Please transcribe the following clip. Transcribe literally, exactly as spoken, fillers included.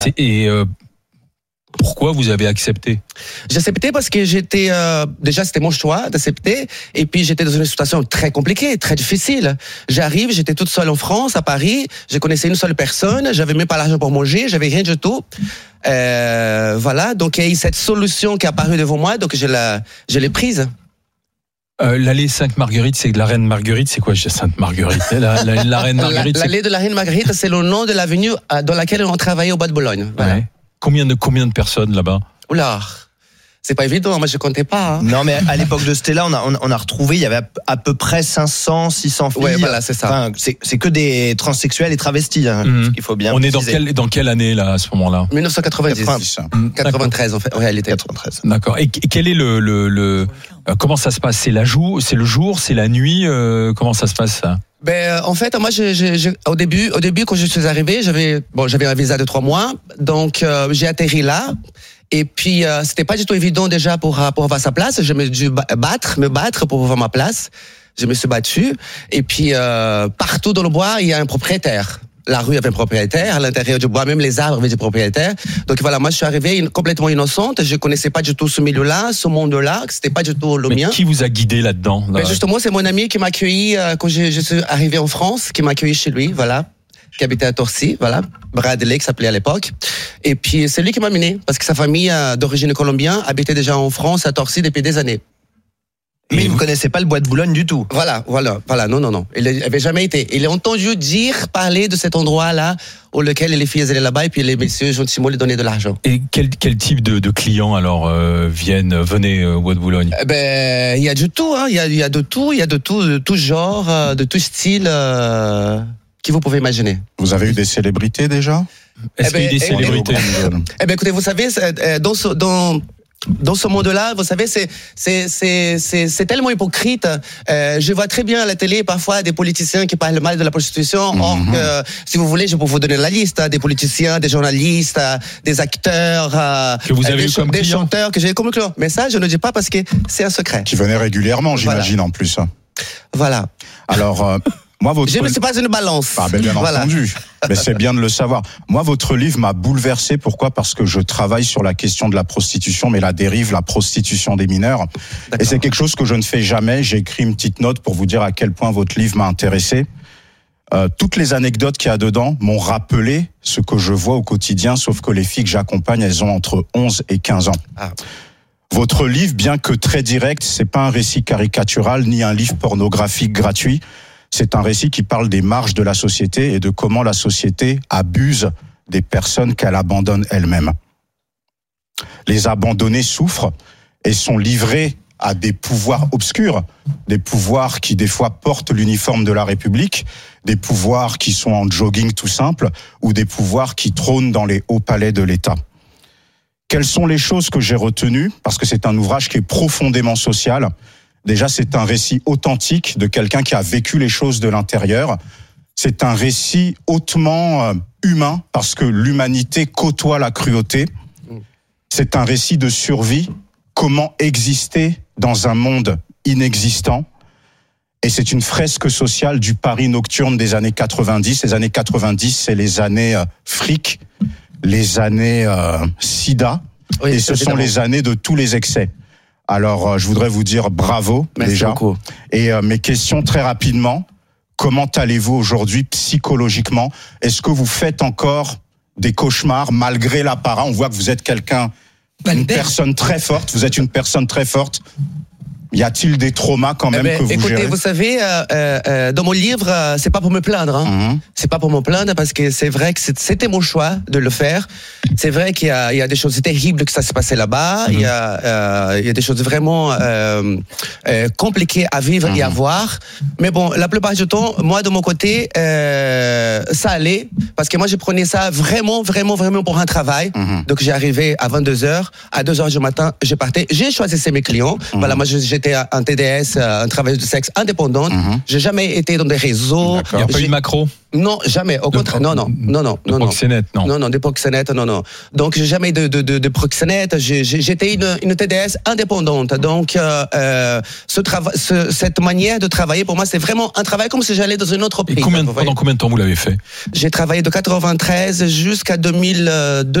Et euh, pourquoi vous avez accepté ? J'ai accepté parce que j'étais euh, déjà c'était mon choix d'accepter et puis j'étais dans une situation très compliquée, très difficile. J'arrive, j'étais toute seule en France, à Paris, je connaissais une seule personne, j'avais même pas l'argent pour manger, j'avais rien du tout. Euh, voilà, donc il y a eu cette solution qui est apparue devant moi, donc je la, je l'ai prise. Euh, l'allée Sainte-Marguerite, c'est de la Reine Marguerite, c'est quoi Sainte-Marguerite la, la, la Reine Marguerite. La, l'allée de la Reine Marguerite, c'est le nom de l'avenue dans laquelle on travaillait au Bois de Boulogne. Voilà. Ouais. Combien de combien de personnes là-bas ? Oula, c'est pas évident, moi je comptais pas. Hein. Non, mais à l'époque de Stella, on a, on, on a retrouvé, il y avait à, à peu près cinq cents, six cents filles. Ouais, voilà, c'est ça. Enfin, c'est, c'est que des transsexuels et travestis, hein, mmh. il faut bien. On est dans quelle, dans quelle année là, à ce moment-là ? dix-neuf cent quatre-vingt-dix. quatre-vingt-treize en fait, en réalité. quatre-vingt-treize. D'accord. Et quel est le, le, le euh, comment ça se passe ? C'est la jour, c'est le jour, c'est la nuit euh, Comment ça se passe ça ? Ben en fait moi je, je, je, au début au début quand je suis arrivé j'avais bon j'avais un visa de trois mois donc euh, j'ai atterri là et puis euh, c'était pas du tout évident déjà pour pour avoir sa place. Je me dû battre me battre pour avoir ma place. Je me suis battu et puis euh, partout dans le bois il y a un propriétaire. La rue avait un propriétaire, à l'intérieur du bois, même les arbres avaient des propriétaires. Donc voilà, moi je suis arrivé complètement innocente, je connaissais pas du tout ce milieu-là, ce monde-là, c'était pas du tout le Mais mien. Qui vous a guidé là-dedans là? Ben justement, c'est mon ami qui m'a accueilli euh, quand je, je suis arrivé en France, qui m'a accueilli chez lui, voilà, qui habitait à Torcy, voilà, Bradley qui s'appelait à l'époque. Et puis c'est lui qui m'a amené, parce que sa famille euh, d'origine colombienne habitait déjà en France, à Torcy, depuis des années. Mais il ne connaissait pas le Bois de Boulogne du tout. Voilà, voilà, voilà, non, non, non. Il n'avait jamais été. Il a entendu dire, parler de cet endroit-là, où lequel les filles allaient là-bas, et puis les messieurs gentiment lui donnaient de l'argent. Et quel, quel type de, de clients alors euh, viennent, venaient au Bois de Boulogne ? Eh ben, il y a du tout, hein. Il y a, il y a de tout, il y a de tout, de tout genre, de tout style, euh, qui vous pouvez imaginer. Vous avez eu des célébrités déjà ? Est-ce eh ben, qu'il y a des eh, célébrités ? Eh ben, écoutez, vous savez, dans ce, dans, Dans ce monde-là, vous savez, c'est c'est c'est c'est, c'est tellement hypocrite. Euh, je vois très bien à la télé parfois des politiciens qui parlent mal de la prostitution. Mm-hmm. Or, euh, si vous voulez, je peux vous donner la liste hein, des politiciens, des journalistes, euh, des acteurs, euh, que vous avez des, eu comme des client. chanteurs que j'ai comme client. Mais ça, je ne dis pas parce que c'est un secret. Qui venaient régulièrement, j'imagine voilà. en plus. Voilà. Alors. Euh... Moi, votre... Je ne suis pas une balance. Ah, ben bien voilà. entendu. Mais c'est bien de le savoir. Moi, votre livre m'a bouleversé. Pourquoi ? Parce que je travaille sur la question de la prostitution, mais la dérive, la prostitution des mineurs. D'accord. Et c'est quelque chose que je ne fais jamais. J'ai écrit une petite note pour vous dire à quel point votre livre m'a intéressé. Euh, toutes les anecdotes qu'il y a dedans m'ont rappelé ce que je vois au quotidien, sauf que les filles que j'accompagne, elles ont entre onze et quinze ans. Ah. Votre livre, bien que très direct, c'est pas un récit caricatural, ni un livre pornographique gratuit. C'est un récit qui parle des marges de la société et de comment la société abuse des personnes qu'elle abandonne elle-même. Les abandonnés souffrent et sont livrés à des pouvoirs obscurs, des pouvoirs qui des fois portent l'uniforme de la République, des pouvoirs qui sont en jogging tout simple ou des pouvoirs qui trônent dans les hauts palais de l'État. Quelles sont les choses que j'ai retenues ? Parce que c'est un ouvrage qui est profondément social. Déjà, c'est un récit authentique de quelqu'un qui a vécu les choses de l'intérieur. C'est un récit hautement humain parce que l'humanité côtoie la cruauté. C'est un récit de survie. Comment exister dans un monde inexistant ? Et c'est une fresque sociale du Paris nocturne des années quatre-vingt-dix. Les années quatre-vingt-dix, c'est les années euh, fric, les années euh, sida. Oui, et ce sont les années de tous les excès. Alors, euh, je voudrais vous dire bravo, merci déjà. Beaucoup. Et euh, mes questions très rapidement. Comment allez-vous aujourd'hui psychologiquement ? Est-ce que vous faites encore des cauchemars malgré l'apparat ? On voit que vous êtes quelqu'un, une personne très forte. Vous êtes une personne très forte. Y a-t-il des traumas quand même eh ben, que vous écoutez, gérez ? Vous savez, euh, euh, dans mon livre, euh, c'est pas pour me plaindre. Hein. Mm-hmm. C'est pas pour me plaindre parce que c'est vrai que c'était mon choix de le faire. C'est vrai qu'il y a, il y a des choses terribles que ça s'est passé là-bas. Mm-hmm. Il y a, euh, il y a des choses vraiment euh, euh, compliquées à vivre mm-hmm. et à voir. Mais bon, la plupart du temps, moi de mon côté, euh, ça allait parce que moi je prenais ça vraiment, vraiment, vraiment pour un travail. Mm-hmm. Donc j'ai arrivé à vingt-deux heures, à deux heures du matin, je partais. J'ai choisi mes clients. Mm-hmm. Voilà, moi j'ai j'étais un T D S, un travailleur de sexe indépendante. Mhm. J'ai jamais été dans des réseaux. D'accord. Il n'y a pas eu J'ai- de macro Non, jamais. Au De contraire, pro- non, non, non, non, de non, non. proxénète, non. Non, non, des proxénètes, non, non. Donc, j'ai jamais de, de, de, de proxénète. J'ai- j'ai- J'étais une, une T D S indépendante. Donc, euh, euh, ce trava- ce, cette manière de travailler, pour moi, c'est vraiment un travail comme si j'allais dans un autre Et pays. combien, vous voyez. pendant combien de temps vous l'avez fait? J'ai travaillé de quatre-vingt-treize jusqu'à deux mille deux.